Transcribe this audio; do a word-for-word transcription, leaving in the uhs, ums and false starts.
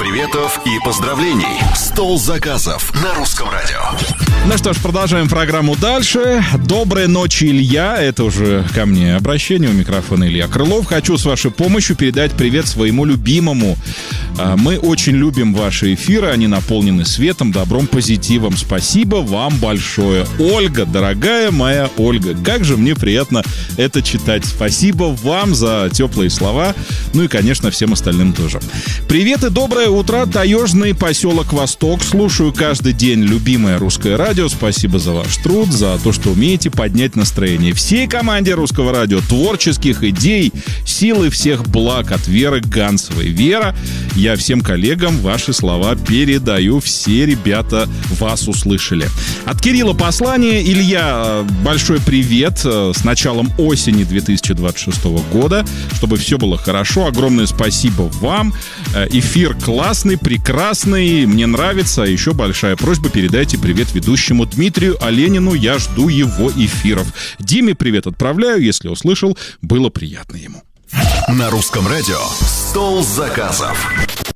приветов и поздравлений. Стол заказов на Русском радио. Ну что ж, продолжаем программу дальше. Доброй ночи, Илья. Это уже ко мне обращение. У микрофона Илья Крылов. Хочу с вашей помощью передать привет своему любимому. Мы очень любим ваши эфиры. Они наполнены светом, добром, позитивом. Спасибо вам большое. Ольга, дорогая моя Ольга, как же мне приятно это читать. Спасибо вам за теплые слова. Ну и, конечно, всем остальным тоже. Привет и доброе утро. Таежный поселок Восток. Слушаю каждый день любимое русское радио. Спасибо за ваш труд, за то, что умеете поднять настроение. Всей команде Русского радио творческих идей, силы всех благ от Веры Ганцевой. Вера, я всем коллегам ваши слова передаю. Все ребята вас услышали. От Кирилла послание. Илья, большой привет с началом осени две тысячи двадцать шестого года. Чтобы все было хорошо. Огромное спасибо вам. Эфир классный, прекрасный. Мне нравится. Еще большая просьба: передайте привет ведущему Дмитрию Оленину. Я жду его эфиров. Диме привет отправляю. Если услышал, было приятно ему. На Русском радио «Стол заказов».